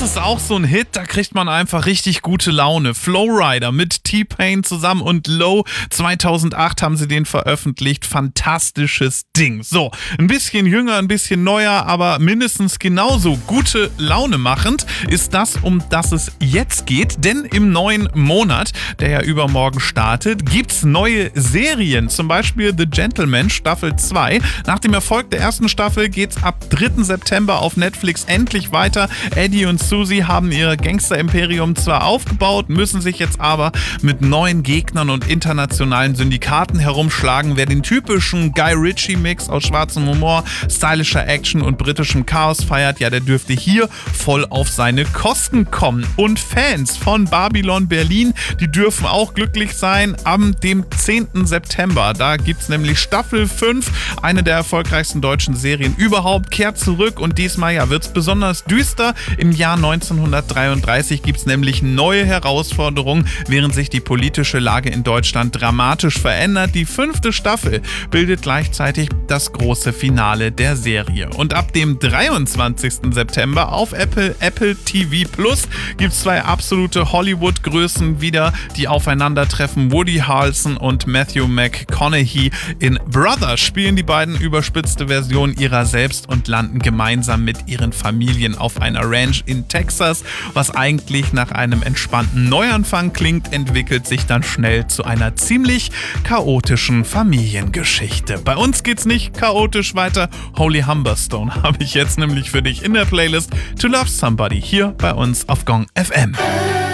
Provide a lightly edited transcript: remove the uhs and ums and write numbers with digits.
ist auch so ein Hit, da kriegt man einfach richtig gute Laune. Flowrider mit T-Pain zusammen und Low. 2008 haben sie den veröffentlicht. Fantastisches Ding. So, ein bisschen jünger, ein bisschen neuer, aber mindestens genauso gute Laune machend ist das, um das es jetzt geht. Denn im neuen Monat, der ja übermorgen startet, gibt's neue Serien. Zum Beispiel The Gentleman Staffel 2. Nach dem Erfolg der ersten Staffel geht's ab 3. September auf Netflix endlich weiter. Eddie und Susie haben ihr Gangster-Imperium zwar aufgebaut, müssen sich jetzt aber mit neuen Gegnern und internationalen Syndikaten herumschlagen. Wer den typischen Guy Ritchie-Mix aus schwarzem Humor, stylischer Action und britischem Chaos feiert, ja, der dürfte hier voll auf seine Kosten kommen. Und Fans von Babylon Berlin, die dürfen auch glücklich sein. Am dem 10. September, da gibt's nämlich Staffel 5, eine der erfolgreichsten deutschen Serien überhaupt, kehrt zurück und diesmal ja wird's besonders düster. Im Jahr 1933 gibt es nämlich neue Herausforderungen, während sich die politische Lage in Deutschland dramatisch verändert. Die 5. Staffel bildet gleichzeitig das große Finale der Serie. Und ab dem 23. September auf Apple TV Plus gibt es 2 absolute Hollywood-Größen wieder, die aufeinandertreffen. Woody Harrelson und Matthew McConaughey. In Brothers spielen die beiden überspitzte Versionen ihrer selbst und landen gemeinsam mit ihren Familien auf einer Ranch in Texas. Was eigentlich nach einem entspannten Neuanfang klingt, entwickelt sich dann schnell zu einer ziemlich chaotischen Familiengeschichte. Bei uns geht's nicht chaotisch weiter. Holy Humberstone habe ich jetzt nämlich für dich in der Playlist To Love Somebody hier bei uns auf Gong FM.